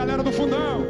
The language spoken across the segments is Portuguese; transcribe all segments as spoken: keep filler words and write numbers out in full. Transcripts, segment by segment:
galera do fundão.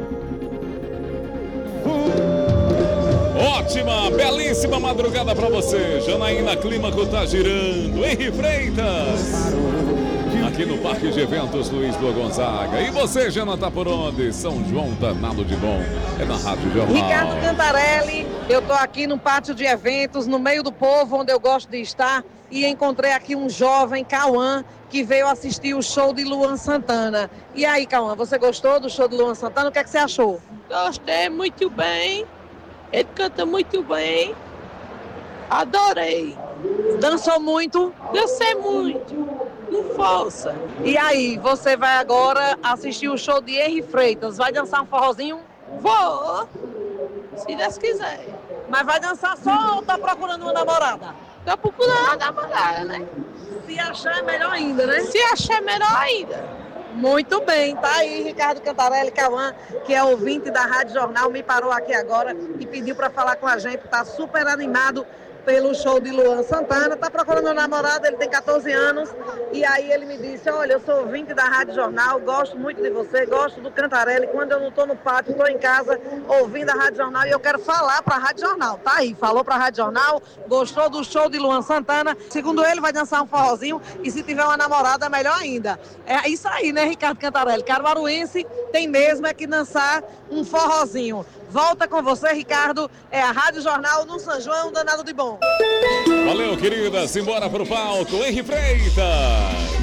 Ótima, belíssima madrugada pra você. Janaína Clímaco tá girando. Henri Freitas, aqui no Parque de Eventos Luiz do Gonzaga. E você, Jana, tá por onde? São João danado de bom. É na Rádio Jornal. Ricardo Cantarelli, eu tô aqui no pátio de eventos, no meio do povo, onde eu gosto de estar. E encontrei aqui um jovem, Cauã, que veio assistir o show de Luan Santana. E aí, Cauã, você gostou do show de Luan Santana? O que é que você achou? Gostei muito bem. Ele canta muito bem. Adorei. Dançou muito? Dancei muito. Não força. E aí, você vai agora assistir o show de Henri Freitas. Vai dançar um forrozinho? Vou. Se Deus quiser. Mas vai dançar só ou tá procurando uma namorada? Tá procurando uma namorada, né? Se achar é melhor ainda, né? Se achar é melhor ainda. Muito bem, tá aí Ricardo Cantarelli, Cauã, que é ouvinte da Rádio Jornal, me parou aqui agora e pediu para falar com a gente, tá super animado pelo show de Luan Santana, tá procurando um namorado, ele tem catorze anos, e aí ele me disse, olha, eu sou ouvinte da Rádio Jornal, gosto muito de você, gosto do Cantarelli, quando eu não tô no pátio, tô em casa ouvindo a Rádio Jornal e eu quero falar pra Rádio Jornal, tá aí, falou pra Rádio Jornal, gostou do show de Luan Santana, segundo ele vai dançar um forrozinho e se tiver uma namorada, melhor ainda. É isso aí, né, Ricardo Cantarelli? Caruaruense tem mesmo é que dançar um forrozinho. Volta com você, Ricardo. É a Rádio Jornal no São João, danado de bom. Valeu, querida. Simbora pro palco. Henri Freitas.